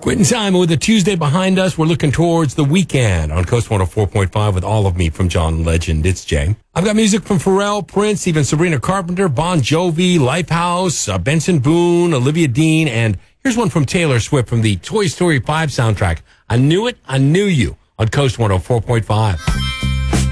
Quitting time with a Tuesday behind us. We're looking towards the weekend on Coast 104.5 with All of Me from John Legend. It's Jay. I've got music from Pharrell, Prince, even Sabrina Carpenter, Bon Jovi, Lifehouse, Benson Boone, Olivia Dean, and here's one from Taylor Swift from the Toy Story 5 soundtrack. I Knew It, I Knew You on Coast 104.5.